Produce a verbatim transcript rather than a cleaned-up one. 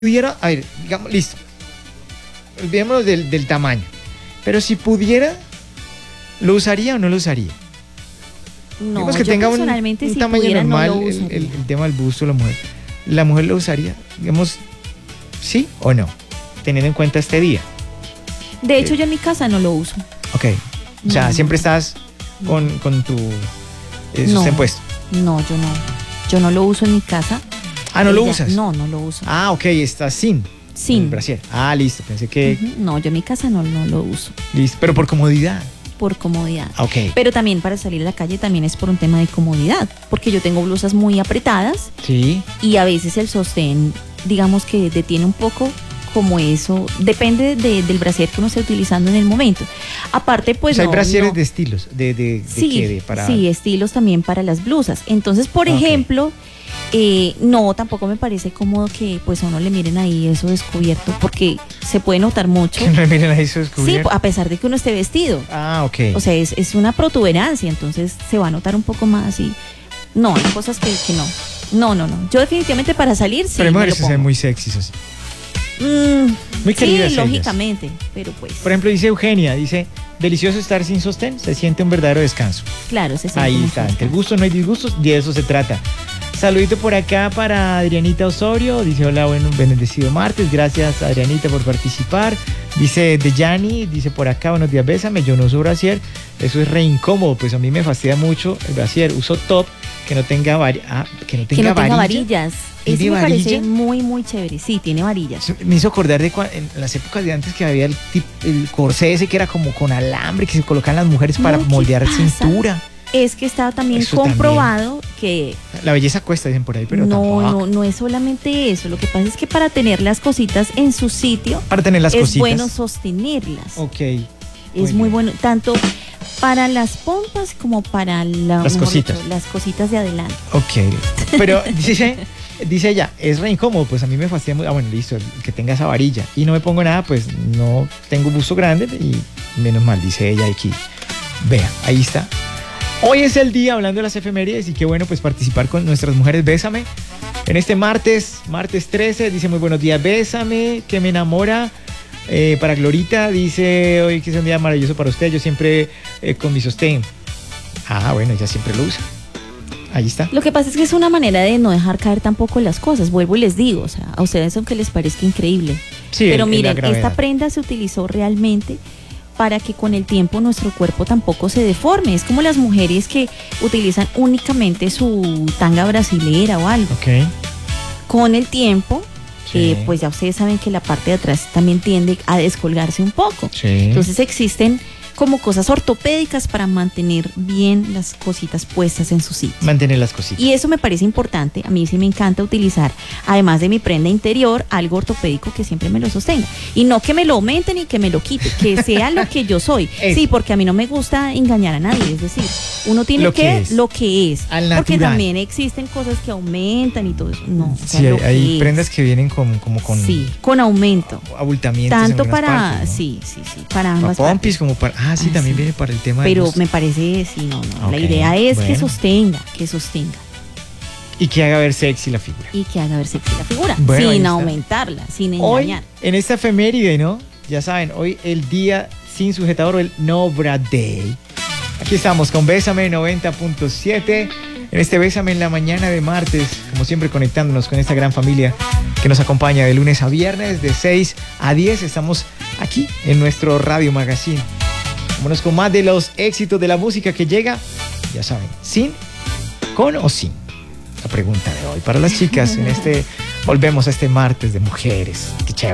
pudiera, a ver, digamos, listo. Olvidémonos del, del tamaño. Pero si pudiera, ¿lo usaría o no lo usaría? No, digamos que yo tenga un, personalmente un si tamaño pudiera, normal, no lo el, usaría. el, el tema del busto de la mujer. ¿La mujer lo usaría? Digamos, ¿sí o no? Teniendo en cuenta este día. De hecho, yo en mi casa no lo uso. Ok. O sea, No, siempre no. estás con, con tu eh, No. sostén puesto. No, yo no. Yo no lo uso en mi casa. Ah, ¿no lo Ella- usas? No, no lo uso. Ah, ok, estás sin. Sin. El brasier. Ah, listo. Pensé que. Ujú. No, yo en mi casa no, no lo uso. Listo. Pero por comodidad. Por comodidad. Ah, ok. Pero también para salir a la calle también es por un tema de comodidad. Porque yo tengo blusas muy apretadas Sí. y a veces el sostén, digamos que detiene un poco como eso. Depende de- del brasier que uno esté utilizando en el momento. Aparte, pues o sea, no, hay brasieres no- de estilos. ¿De, de, de Sí, qué? De para... sí, estilos también para las blusas. Entonces, por Ok. ejemplo, eh, no, tampoco me parece cómodo que pues a uno le miren ahí eso descubierto, porque se puede notar mucho. Que no miren ahí su Sí, descubierto. a pesar de que uno esté vestido. Ah, ok. O sea, es, es una protuberancia, entonces se va a notar un poco más y no, hay cosas que, que no. No, no, no. Yo definitivamente para salir sí Pero hay me mujeres lo que se ven pongo. muy sexys así. Mm, Muy queridas sí, ellas. lógicamente, pero pues, Por ejemplo, dice Eugenia, dice, delicioso estar sin sostén, se siente un verdadero descanso. claro, se siente Ahí mucho está, más entre el fácil. gusto no hay disgustos, y de eso se trata. Saludito por acá para Adrianita Osorio, dice hola, bueno, bendecido martes, gracias Adrianita por participar. Dice Dejani, dice por acá, buenos días, bésame, yo no uso brasier, eso es re incómodo, pues a mí me fastidia mucho el brasier, uso top que no tenga, vari ah, que no tenga, Que no tenga varilla. varillas. ¿Tiene Eso me parece varilla? muy, muy chévere. Sí, tiene varillas. Me hizo acordar de cua- en las épocas de antes que había el, tip- el corsé ese que era como con alambre que se colocaban las mujeres para No, ¿qué moldear pasa? cintura. Es que está también Eso comprobado que La belleza cuesta, dicen por ahí, pero no, tampoco. no, no es solamente eso. Lo que pasa es que para tener las cositas en su sitio Para tener las es cositas. bueno sostenerlas. Ok. es muy muy bien. bueno, tanto para las pompas como para la- Las mejor cositas. dicho, las cositas de adelante. Ok. Pero dice, dice ella, es re incómodo, pues a mí me fastidia muy. Ah, bueno, listo, el que tenga esa varilla. Y no me pongo nada, pues no tengo busto grande y menos mal, dice ella aquí. Vea, ahí está. Hoy es el día hablando de las efemérides y qué bueno pues participar con nuestras mujeres. Bésame. En este martes, martes trece, dice muy buenos días, bésame, que me enamora. Eh, para Glorita, dice hoy que es un día maravilloso para usted, yo siempre eh, con mi sostén. Ah, bueno, ella siempre lo usa. Ahí está. Lo que pasa es que es una manera de no dejar caer tampoco las cosas. Vuelvo y les digo, o sea, a ustedes aunque les parezca increíble. Sí, Pero el- miren, la gravedad. esta prenda se utilizó realmente para que con el tiempo nuestro cuerpo tampoco se deforme. Es como las mujeres que utilizan únicamente su tanga brasilera o algo. Ok. Con el tiempo, Sí. eh, pues ya ustedes saben que la parte de atrás también tiende a descolgarse un poco. Sí. Entonces existen como cosas ortopédicas para mantener bien las cositas puestas en su sitio. Mantener las cositas. Y eso me parece importante. A mí sí me encanta utilizar, además de mi prenda interior, algo ortopédico que siempre me lo sostenga. Y no que me lo aumente ni que me lo quite, que sea lo que yo soy. Eso. Sí, porque a mí no me gusta engañar a nadie. Es decir, uno tiene Lo que que, es. lo que es. Al Porque natural. también existen cosas que aumentan y todo eso. No, o sea, Sí, lo hay, hay que prendas es. que vienen con, como con Sí, con aumento. abultamientos. en Tanto algunas para, partes, ¿no? sí, sí, sí, para Para ambas pompis partes. como para. Ah, sí, Ah, también sí. viene para el tema de. Pero me parece, sí, no, no. Ok, La idea es que bueno. sostenga, que sostenga. Y que haga ver sexy la figura. Y que haga ver sexy la figura, Bueno, ahí sin está. aumentarla, sin Hoy, engañar. en esta efeméride, ¿no? Ya saben, hoy el día sin sujetador, el No Bra Day. Aquí estamos con Bésame noventa punto siete. En este Bésame en la mañana de martes, como siempre conectándonos con esta gran familia que nos acompaña de lunes a viernes, de seis a diez. Estamos aquí en nuestro Radio Magazine. Vámonos con más de los éxitos de la música que llega, ya saben, sin, con o sin. La pregunta de hoy para las chicas en este, volvemos a este martes de mujeres. Qué chévere.